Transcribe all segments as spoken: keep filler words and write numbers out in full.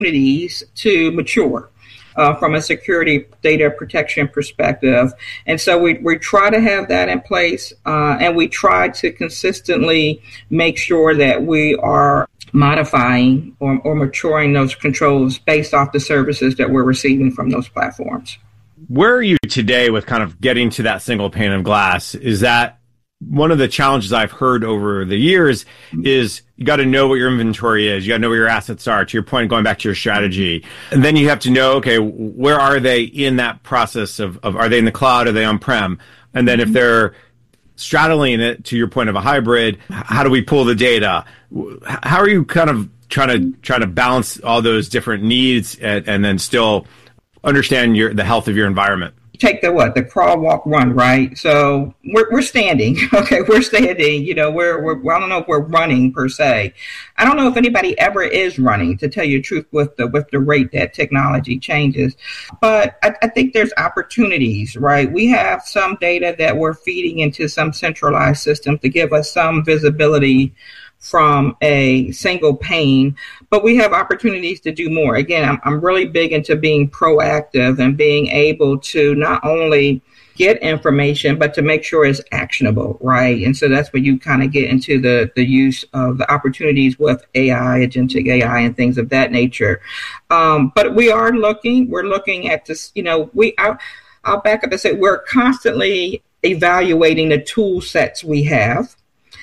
opportunities to mature uh, from a security data protection perspective. And so we, we try to have that in place, uh, and we try to consistently make sure that we are modifying or, or maturing those controls based off the services that we're receiving from those platforms. Where are you today with kind of getting to that single pane of glass? Is that one of the challenges I've heard over the years is you got to know what your inventory is. You got to know where your assets are, to your point, going back to your strategy. And then you have to know, okay, where are they in that process of, of are they in the cloud? Are they on-prem? And then if they're straddling it, to your point of a hybrid, how do we pull the data? How are you kind of trying to try to balance all those different needs and, and then still understand your the health of your environment? Take the what? The crawl, walk, run, right? So we're we're standing. Okay, we're standing. You know, we're we're I don't know if we're running per se. I don't know if anybody ever is running, to tell you the truth, with the with the rate that technology changes. But I, I think there's opportunities, right? We have some data that we're feeding into some centralized system to give us some visibility from a single pane, but we have opportunities to do more. Again, I'm, I'm really big into being proactive and being able to not only get information, but to make sure it's actionable, right? And so that's where you kind of get into the, the use of the opportunities with A I, agentic A I, and things of that nature. Um, but we are looking, we're looking at this, you know, we, I'll, I'll back up and say we're constantly evaluating the tool sets we have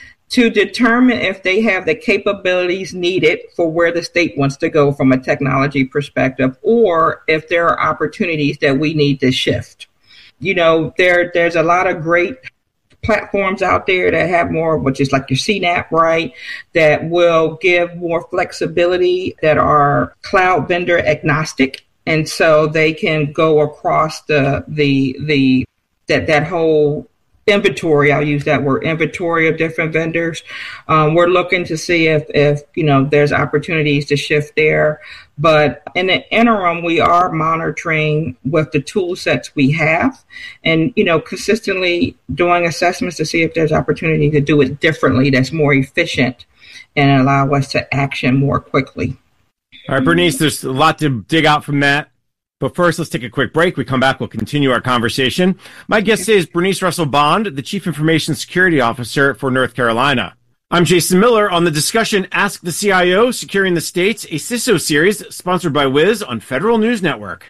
to determine if they have the capabilities needed for where the state wants to go from a technology perspective, or if there are opportunities that we need to shift. You know, there there's a lot of great platforms out there that have more, which is like your C NAP, right, that will give more flexibility, that are cloud vendor agnostic. And so they can go across the the the that that whole inventory, I'll use that word, inventory of different vendors. Um, we're looking to see if, if, you know, there's opportunities to shift there. But in the interim, we are monitoring with the tool sets we have and, you know, consistently doing assessments to see if there's opportunity to do it differently that's more efficient and allow us to action more quickly. All right, Bernice, there's a lot to dig out from that. But first, let's take a quick break. We come back, we'll continue our conversation. My guest today is Bernice Russell Bond, the Chief Information Security Officer for North Carolina. I'm Jason Miller on the discussion Ask the C I O, Securing the States, a C I S O series sponsored by Wiz on Federal News Network.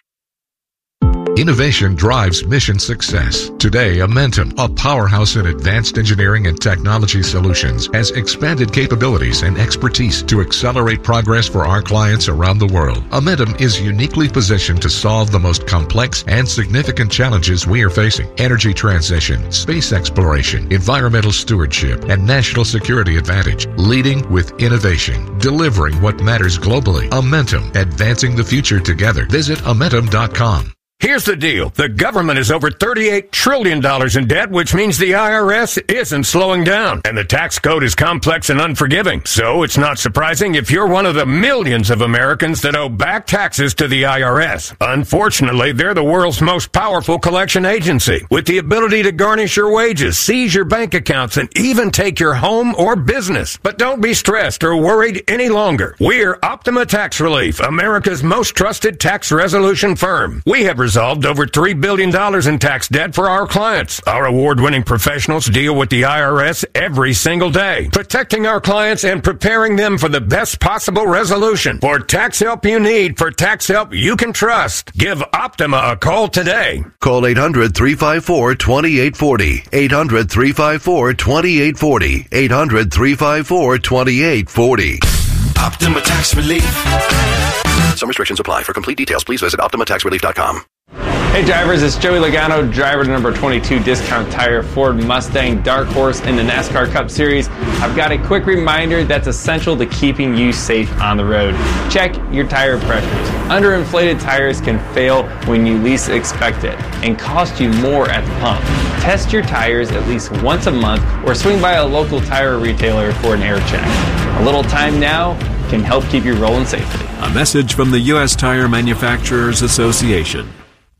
Innovation drives mission success. Today, Amentum, a powerhouse in advanced engineering and technology solutions, has expanded capabilities and expertise to accelerate progress for our clients around the world. Amentum is uniquely positioned to solve the most complex and significant challenges we are facing: energy transition, space exploration, environmental stewardship, and national security advantage. Leading with innovation, delivering what matters globally. Amentum, advancing the future together. Visit Amentum dot com. Here's the deal. The government is over thirty-eight trillion dollars in debt, which means the I R S isn't slowing down. And the tax code is complex and unforgiving. So it's not surprising if you're one of the millions of Americans that owe back taxes to the I R S. Unfortunately, they're the world's most powerful collection agency, with the ability to garnish your wages, seize your bank accounts, and even take your home or business. But don't be stressed or worried any longer. We're Optima Tax Relief, America's most trusted tax resolution firm. We have resolved over three billion dollars in tax debt for our clients. Our award-winning professionals deal with the I R S every single day, protecting our clients and preparing them for the best possible resolution. For tax help you need, for tax help you can trust, give Optima a call today. Call eight hundred, three five four, two eight four zero. eight hundred, three five four, two eight four zero. eight hundred, three five four, two eight four zero. Optima Tax Relief. Some restrictions apply. For complete details, please visit Optima Tax Relief dot com. Hey drivers, it's Joey Logano, driver to number twenty-two Discount Tire Ford Mustang Dark Horse in the NASCAR Cup Series. I've got a quick reminder that's essential to keeping you safe on the road. Check your tire pressures. Underinflated tires can fail when you least expect it and cost you more at the pump. Test your tires at least once a month or swing by a local tire retailer for an air check. A little time now can help keep you rolling safely. A message from the U S Tire Manufacturers Association.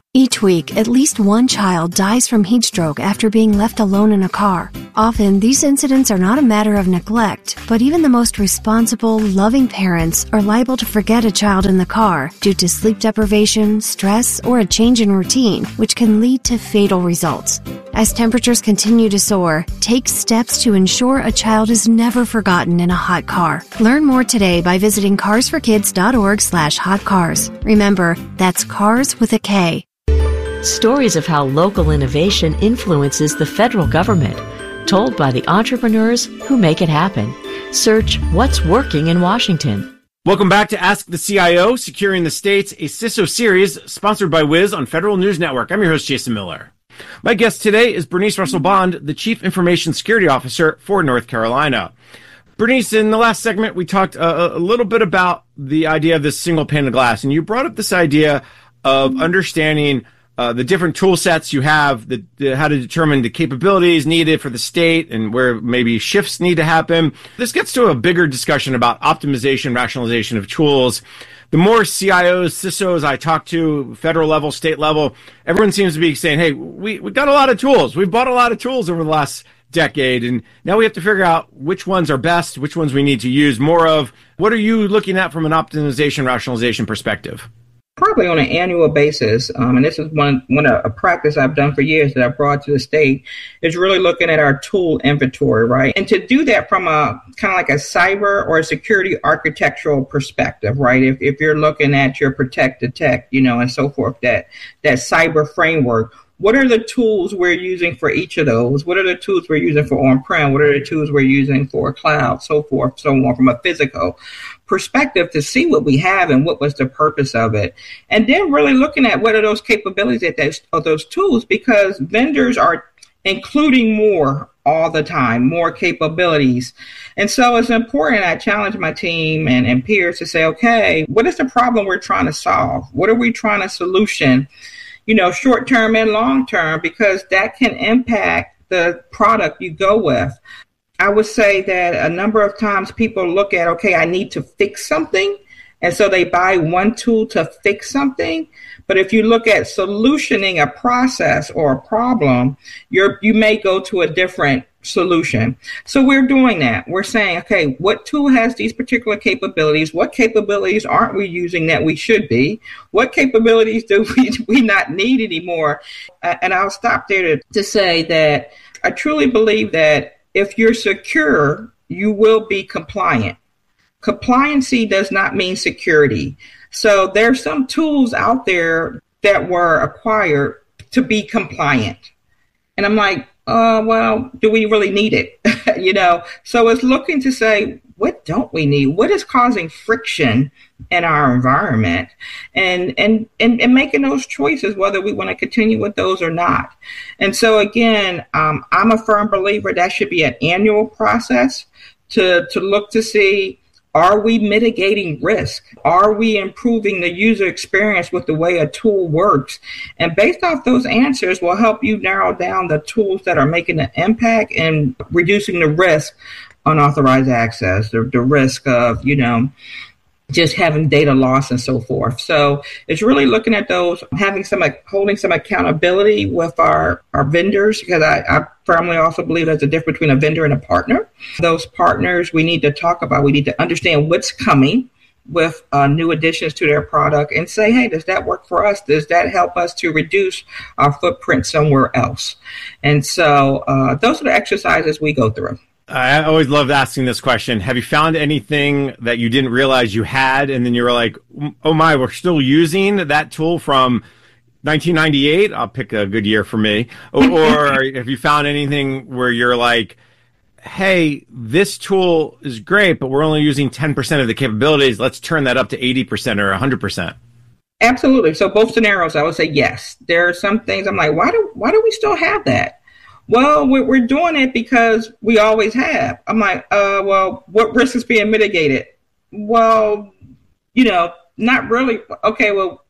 Each week, at least one child dies from heat stroke after being left alone in a car. Often, these incidents are not a matter of neglect, but even the most responsible, loving parents are liable to forget a child in the car due to sleep deprivation, stress, or a change in routine, which can lead to fatal results. As temperatures continue to soar, take steps to ensure a child is never forgotten in a hot car. Learn more today by visiting cars for kids dot org slash hot cars. Remember, that's cars with a K. Stories of how local innovation influences the federal government, told by the entrepreneurs who make it happen. Search What's Working in Washington. Welcome back to Ask the C I O, Securing the States, a C I S O series sponsored by Wiz on Federal News Network. I'm your host, Jason Miller. My guest today is Bernice Russell Bond, the Chief Information Security Officer for North Carolina. Bernice, in the last segment, we talked a, a little bit about the idea of this single pane of glass, and you brought up this idea of understanding Uh, the different tool sets you have, the, the, how to determine the capabilities needed for the state and where maybe shifts need to happen. This gets to a bigger discussion about optimization, rationalization of tools. The more C I Os, C I S Os I talk to, federal level, state level, everyone seems to be saying, hey, we, we got a lot of tools. We've bought a lot of tools over the last decade, and now we have to figure out which ones are best, which ones we need to use more of. What are you looking at from an optimization, rationalization perspective? Probably on an annual basis, um, and this is one one a, a practice I've done for years that I brought to the state, is really looking at our tool inventory, right? And to do that from a kind of like a cyber or a security architectural perspective, right? If if you're looking at your protect, detect, you know, and so forth, that that cyber framework. What are the tools we're using for each of those? What are the tools we're using for on-prem? What are the tools we're using for cloud, so forth, so on, from a physical perspective to see what we have and what was the purpose of it. And then really looking at what are those capabilities that those, of those tools, because vendors are including more all the time, more capabilities. And so it's important. I challenge my team and, and peers to say, okay, what is the problem we're trying to solve? What are we trying to solution? You know, short term and long term, because that can impact the product you go with. I would say that a number of times people look at, okay, I need to fix something. And so they buy one tool to fix something. But if you look at solutioning a process or a problem, you're, you may go to a different solution. So we're doing that. We're saying, okay, what tool has these particular capabilities? What capabilities aren't we using that we should be? What capabilities do we, we not need anymore? Uh, and I'll stop there to, to say that I truly believe that if you're secure, you will be compliant. Compliancy does not mean security. So there's some tools out there that were acquired to be compliant. And I'm like, uh, well, do we really need it? you know, so it's looking to say, what don't we need? What is causing friction in our environment? And, and, and, and making those choices, whether we want to continue with those or not. And so again, um, I'm a firm believer that should be an annual process to, to look to see, are we mitigating risk? Are we improving the user experience with the way a tool works? And based off those answers will help you narrow down the tools that are making an impact and reducing the risk, unauthorized access, the, the risk of, you know, just having data loss and so forth. So it's really looking at those, having some, holding some accountability with our, our vendors, because I, I firmly also believe there's a difference between a vendor and a partner. Those partners we need to talk about, we need to understand what's coming with uh, new additions to their product and say, hey, does that work for us? Does that help us to reduce our footprint somewhere else? And so uh, those are the exercises we go through. I always love asking this question. Have you found anything that you didn't realize you had, and then you were like, oh my, we're still using that tool from nineteen ninety-eight? I'll pick a good year for me. Or, or have you found anything where you're like, hey, this tool is great, but we're only using ten percent of the capabilities. Let's turn that up to eighty percent or one hundred percent. Absolutely. So both scenarios, I would say yes. There are some things I'm like, why do why do we still have that? Well, we're doing it because we always have. I'm like, uh, well, what risk is being mitigated? Well, you know, not really. Okay, well,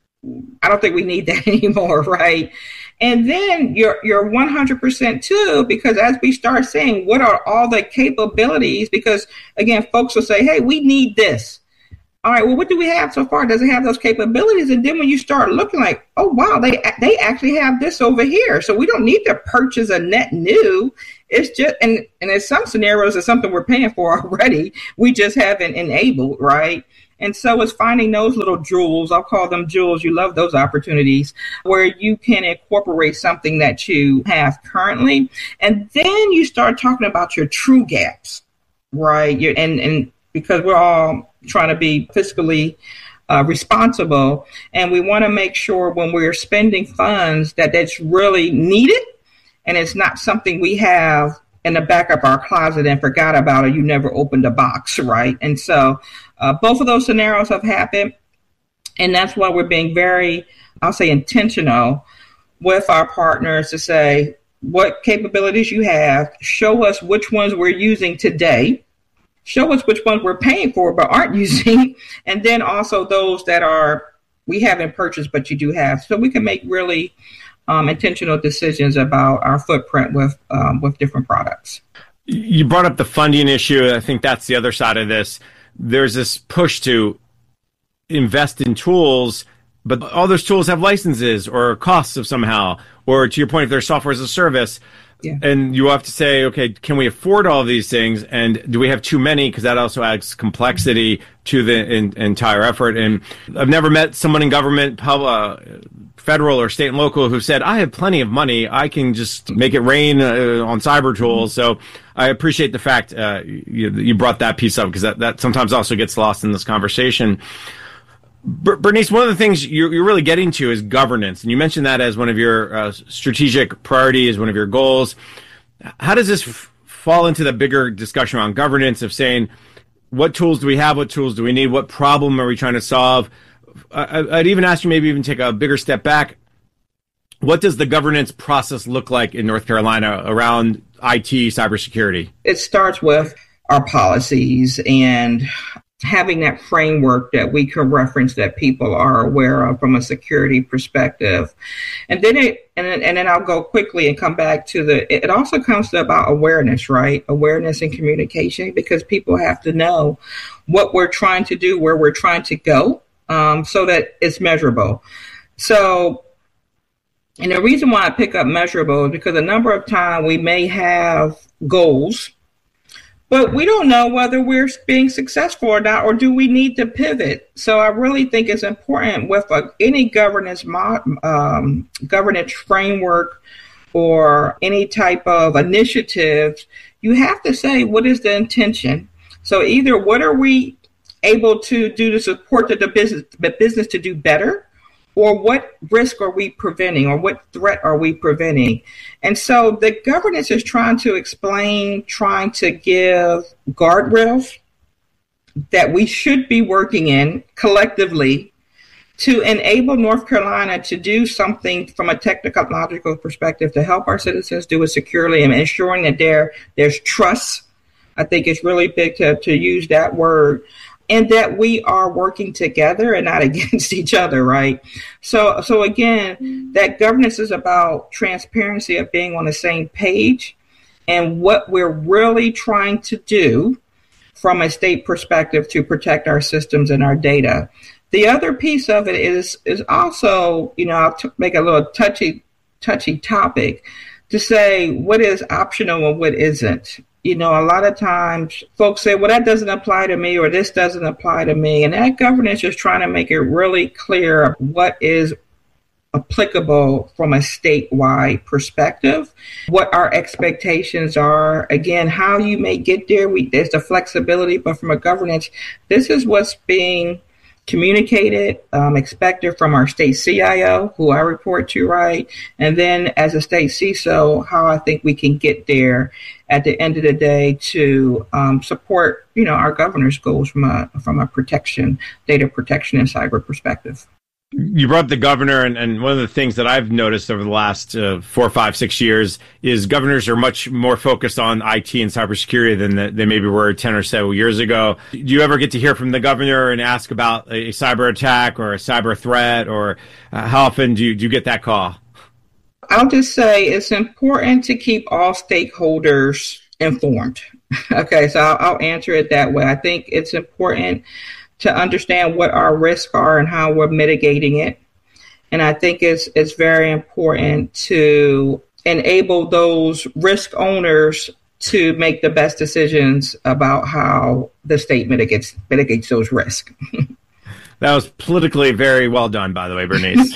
I don't think we need that anymore, right? And then you're you're one hundred percent too, because as we start saying, what are all the capabilities? Because again, folks will say, hey, we need this. all right, well, what do we have so far? Does it have those capabilities? And then when you start looking like, oh, wow, they they actually have this over here. So we don't need to purchase a net new. It's just, and, and in some scenarios, it's something we're paying for already. We just haven't enabled, right? And so it's finding those little jewels. I'll call them jewels. You love those opportunities where you can incorporate something that you have currently. And then you start talking about your true gaps, right? You're, and, and because we're all trying to be fiscally uh, responsible, and we want to make sure when we're spending funds that that's really needed and it's not something we have in the back of our closet and forgot about, or you never opened a box, right? And so uh, both of those scenarios have happened, and that's why we're being very, I'll say, intentional with our partners to say what capabilities you have, show us which ones we're using today, show us which ones we're paying for but aren't using, and then also those that are we haven't purchased but you do have, so we can make really um, intentional decisions about our footprint with um, with different products. You brought up the funding issue. I think that's the other side of this. There's this push to invest in tools, but all those tools have licenses or costs of somehow, or to your point, if they're software as a service. Yeah. And you have to say, okay, can we afford all of these things? And do we have too many? Because that also adds complexity to the in, entire effort. And I've never met someone in government, uh, federal or state and local, who said, I have plenty of money. I can just make it rain uh, on cyber tools. So I appreciate the fact uh, you, you brought that piece up, because that, that sometimes also gets lost in this conversation. Bernice, one of the things you're, you're really getting to is governance, and you mentioned that as one of your uh, strategic priorities, one of your goals. How does this f- fall into the bigger discussion around governance of saying, what tools do we have, what tools do we need, what problem are we trying to solve? I, I'd even ask you maybe even take a bigger step back. What does the governance process look like in North Carolina around I T, cybersecurity? It starts with our policies and having that framework that we can reference that people are aware of from a security perspective. And then it, and then, and then I'll go quickly and come back to the, it also comes to about awareness, right? Awareness and communication, because people have to know what we're trying to do, where we're trying to go, um, so that it's measurable. So, and the reason why I pick up measurable is because a number of times we may have goals, but we don't know whether we're being successful or not, or do we need to pivot? So I really think it's important with a, any governance mod, um, governance framework or any type of initiative, you have to say, what is the intention? So either what are we able to do to support the business, the business to do better, or what risk are we preventing, or what threat are we preventing? And so the governance is trying to explain, trying to give guardrails that we should be working in collectively to enable North Carolina to do something from a technological perspective to help our citizens do it securely and ensuring that there there's trust. I think it's really big to, to use that word. And that we are working together and not against each other, right? So, so again, that governance is about transparency, of being on the same page, and what we're really trying to do from a state perspective to protect our systems and our data. The other piece of it is is also, you know, I'll t- make a little touchy, touchy topic to say what is optional and what isn't. You know, a lot of times folks say, well, that doesn't apply to me, or this doesn't apply to me. And that governance is trying to make it really clear what is applicable from a statewide perspective, what our expectations are. Again, how you may get there, we, there's the flexibility, but from a governance, this is what's being communicated, um, expected from our state C I O, who I report to, right? And then as a state C I S O, how I think we can get there at the end of the day to um, support, you know, our governor's goals from a from a protection, data protection and cyber perspective. You brought up the governor, and, and one of the things that I've noticed over the last uh, four, five, six years is governors are much more focused on I T and cybersecurity than the, they maybe were ten or so years ago. Do you ever get to hear from the governor and ask about a cyber attack or a cyber threat, or uh, how often do you, do you get that call? I'll just say it's important to keep all stakeholders informed. Okay, so I'll, I'll answer it that way. I think it's important to understand what our risks are and how we're mitigating it. And I think it's, it's very important to enable those risk owners to make the best decisions about how the state mitigates, mitigates those risks. That was politically very well done, by the way, Bernice.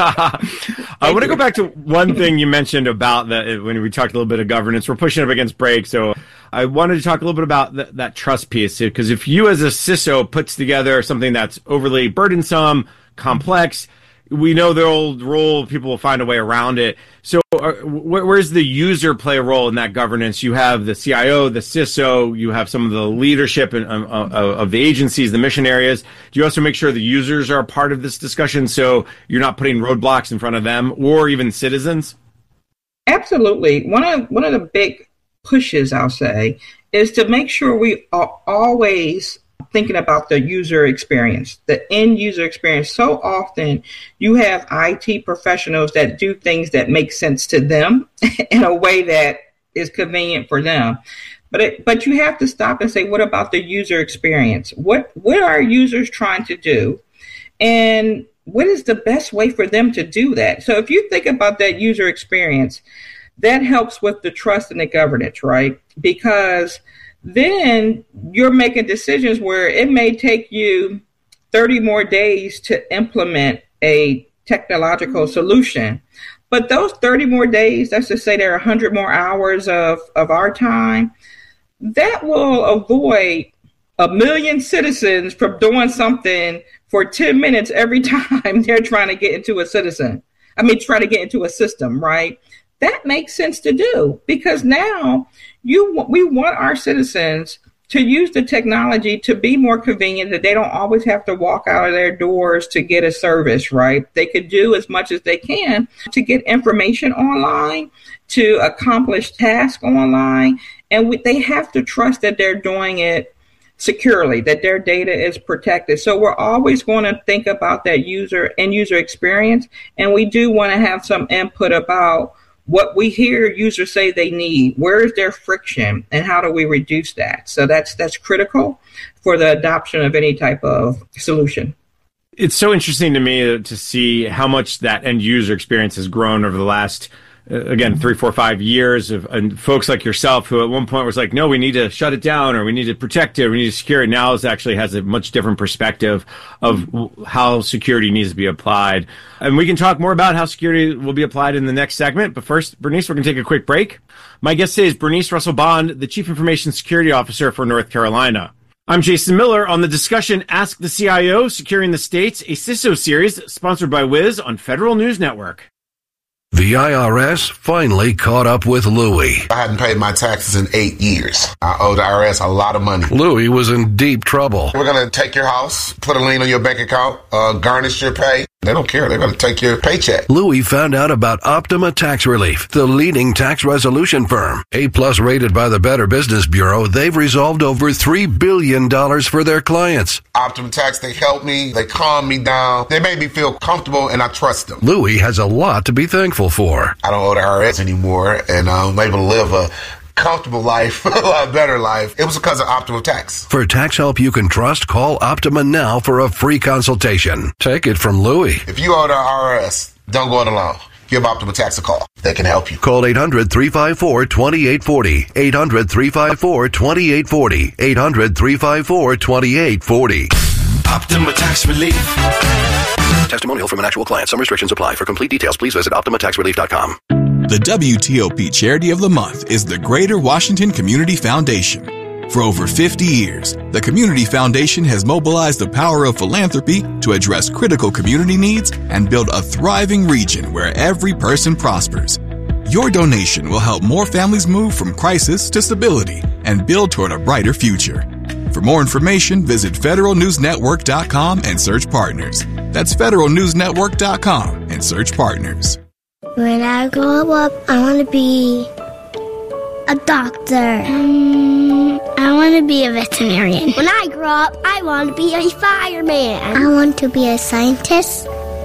I want to go back to one thing you mentioned about the, when we talked a little bit of governance. We're pushing up against break, so I wanted to talk a little bit about th- that trust piece. Because if you as a C I S O puts together something that's overly burdensome, complex, we know the old rule, people will find a way around it. So uh, wh- where's the user play a role in that governance? You have the C I O, the C I S O, you have some of the leadership in, uh, uh, of the agencies, the mission areas. Do you also make sure the users are a part of this discussion so you're not putting roadblocks in front of them or even citizens? Absolutely. One of, one of the big pushes, I'll say, is to make sure we are always thinking about the user experience, the end user experience. So often you have I T professionals that do things that make sense to them in a way that is convenient for them. But it, but you have to stop and say, what about the user experience? What what are users trying to do? And what is the best way for them to do that? So if you think about that user experience, that helps with the trust and the governance, right? Because then you're making decisions where it may take you thirty more days to implement a technological solution. But those thirty more days, that's to say there are one hundred more hours of, of our time, that will avoid a million citizens from doing something for ten minutes every time they're trying to get into a citizen. I mean, trying to get into a system, right? That makes sense to do because now you we want our citizens to use the technology to be more convenient, that they don't always have to walk out of their doors to get a service, right? They could do as much as they can to get information online, to accomplish tasks online, and we, they have to trust that they're doing it securely, that their data is protected. So we're always going to think about that user and user experience, and we do want to have some input about what we hear users say they need. Where is their friction and how do we reduce that? So that's that's critical for the adoption of any type of solution. It's so interesting to me to see how much that end user experience has grown over the last, uh, again, three, four, five years of and folks like yourself who at one point was like, no, we need to shut it down or we need to protect it, or we need to secure it. Now it actually has a much different perspective of how security needs to be applied. And we can talk more about how security will be applied in the next segment. But first, Bernice, we're going to take a quick break. My guest today is Bernice Russell Bond, the Chief Information Security Officer for North Carolina. I'm Jason Miller on the discussion Ask the C I O, Securing the States, a C I S O series sponsored by Wiz on Federal News Network. The I R S finally caught up with Louie. I hadn't paid my taxes in eight years. I owe the I R S a lot of money. Louie was in deep trouble. We're going to take your house, put a lien on your bank account, uh, garnish your pay. They don't care. They're going to take your paycheck. Louie found out about Optima Tax Relief, the leading tax resolution firm. A-plus rated by the Better Business Bureau, they've resolved over three billion dollars for their clients. Optima Tax, they help me. They calm me down. They made me feel comfortable, and I trust them. Louie has a lot to be thankful for. I don't owe the I R S anymore, and I'm able to live a comfortable life, a lot better life. It was because of Optima Tax. For tax help you can trust, call Optima now for a free consultation. Take it from Louie. If you owe the I R S, don't go it alone. Give Optima Tax a call. They can help you. Call eight hundred, three five four, two eight four zero. eight hundred, three five four, two eight four zero. eight hundred, three five four, two eight four zero. Optima Tax Relief. Testimonial from an actual client. Some restrictions apply. For complete details, please visit optima tax relief dot com. The W T O P Charity of the Month is the Greater Washington Community Foundation. For over fifty years, the Community Foundation has mobilized the power of philanthropy to address critical community needs and build a thriving region where every person prospers. Your donation will help more families move from crisis to stability and build toward a brighter future. For more information, visit federal news network dot com and search partners. That's federal news network dot com and search partners. When I grow up, I want to be a doctor. Um, I want to be a veterinarian. When I grow up, I want to be a fireman. I want to be a scientist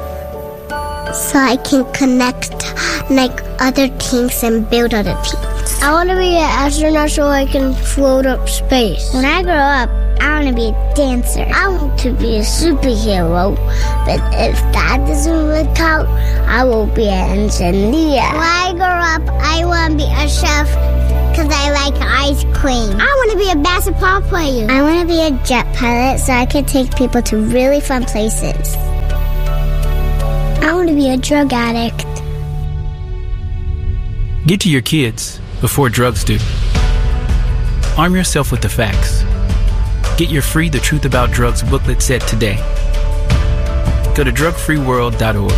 so I can connect like other things and build other things. I want to be an astronaut so I can float up space. When I grow up, I want to be a dancer. I want to be a superhero. But if that doesn't work out, I will be an engineer. When I grow up, I want to be a chef because I like ice cream. I want to be a basketball player. I want to be a jet pilot so I can take people to really fun places. I want to be a drug addict. Get to your kids before drugs do. Arm yourself with the facts. Get your free The Truth About Drugs booklet set today. Go to drug free world dot org.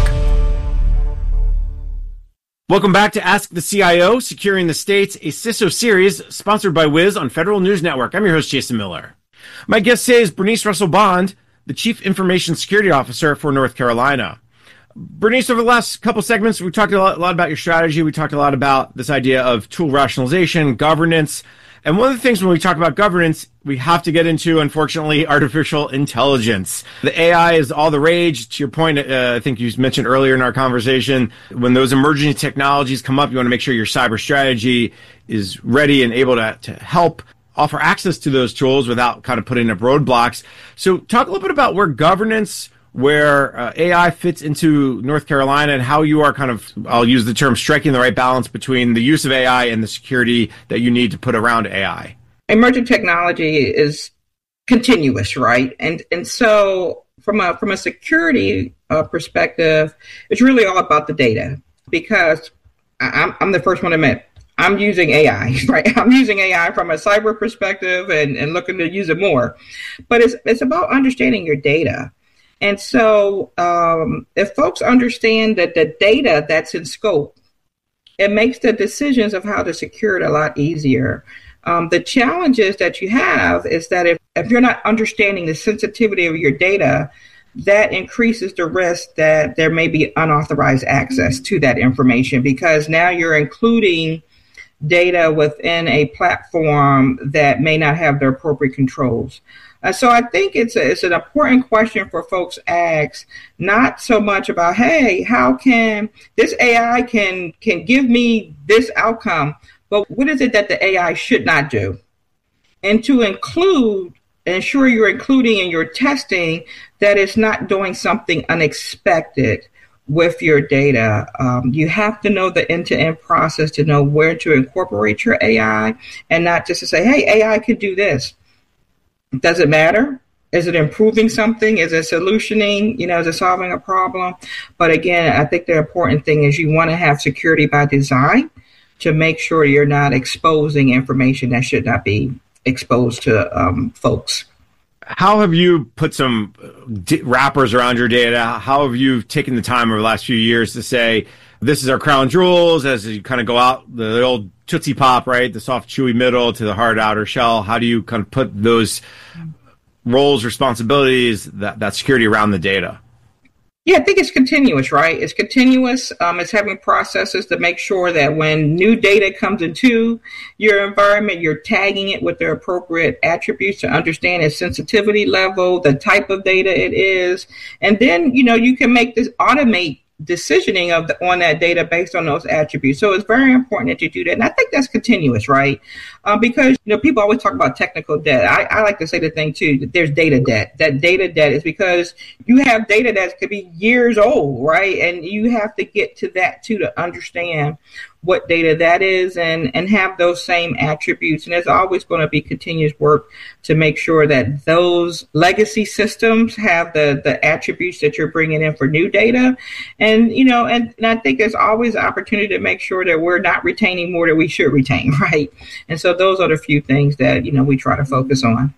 Welcome back to Ask the C I O, Securing the States, a C I S O series sponsored by Wiz on Federal News Network. I'm your host, Jason Miller. My guest today is Bernice Russell Bond, the Chief Information Security Officer for North Carolina. Bernice, over the last couple segments, we talked a lot, a lot about your strategy. We talked a lot about this idea of tool rationalization, governance. And one of the things when we talk about governance, we have to get into, unfortunately, artificial intelligence. The A I is all the rage. To your point, uh, I think you mentioned earlier in our conversation, when those emerging technologies come up, you want to make sure your cyber strategy is ready and able to, to help offer access to those tools without kind of putting up roadblocks. So talk a little bit about where governance, where uh, A I fits into North Carolina and how you are kind of, I'll use the term, striking the right balance between the use of A I and the security that you need to put around A I. Emerging technology is continuous, right? And and so from a from a security uh, perspective, it's really all about the data, because I'm, I'm the first one to admit I'm using A I, right? I'm using A I from a cyber perspective and, and looking to use it more. But it's it's about understanding your data. And so um, if folks understand that the data that's in scope, it makes the decisions of how to secure it a lot easier. Um, the challenges that you have is that if, if you're not understanding the sensitivity of your data, that increases the risk that there may be unauthorized access to that information, because now you're including data within a platform that may not have the appropriate controls. Uh, so I think it's a, it's an important question for folks to ask, not so much about, hey, how can this A I can can give me this outcome, but what is it that the A I should not do? And to include, ensure you're including in your testing that it's not doing something unexpected with your data. Um, you have to know the end-to-end process to know where to incorporate your A I, and not just to say, hey, A I can do this. Does it matter? Is it improving something? Is it solutioning? You know, is it solving a problem? But again, I think the important thing is you want to have security by design to make sure you're not exposing information that should not be exposed to um, folks. How have you put some d- wrappers around your data? How have you taken the time over the last few years to say, this is our crown jewels, as you kind of go out the old Tootsie Pop, right? The soft, chewy middle to the hard outer shell. How do you kind of put those roles, responsibilities, that, that security around the data? Yeah, I think it's continuous, right? It's continuous. Um, it's having processes to make sure that when new data comes into your environment, you're tagging it with the appropriate attributes to understand its sensitivity level, the type of data it is. And then, you know, you can make this automate decisioning of the, on that data based on those attributes. So it's very important that you do that. And I think that's continuous, right? Um, because, you know, people always talk about technical debt. I, I like to say the thing, too, that there's data debt. That data debt is because you have data that could be years old, right? And you have to get to that, too, to understand what data that is and, and have those same attributes. And there's always going to be continuous work to make sure that those legacy systems have the, the attributes that you're bringing in for new data. And, you know, and, and I think there's always an opportunity to make sure that we're not retaining more than we should retain, right? And so those are the few things that, you know, we try to focus on.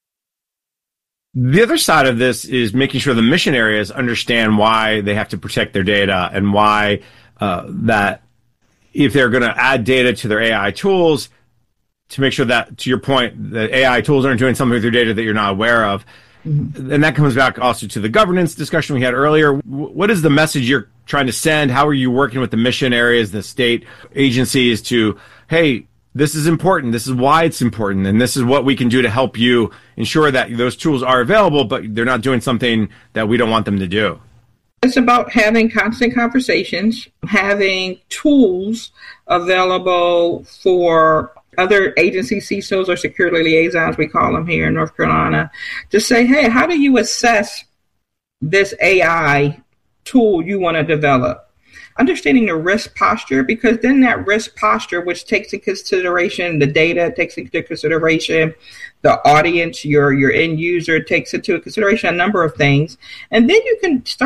The other side of this is making sure the mission areas understand why they have to protect their data and why uh, that if they're going to add data to their A I tools, to make sure that, to your point, the A I tools aren't doing something with your data that you're not aware of. Mm-hmm. And that comes back also to the governance discussion we had earlier. What is the message you're trying to send? How are you working with the mission areas, the state agencies to, hey, this is important, this is why it's important, and this is what we can do to help you ensure that those tools are available, but they're not doing something that we don't want them to do? It's about having constant conversations, having tools available for other agency C I S Os or security liaisons, we call them here in North Carolina, to say, hey, how do you assess this A I tool you want to develop? Understanding the risk posture, because then that risk posture, which takes into consideration the data, takes into consideration the audience, your your end user, takes into consideration a number of things. And then you can start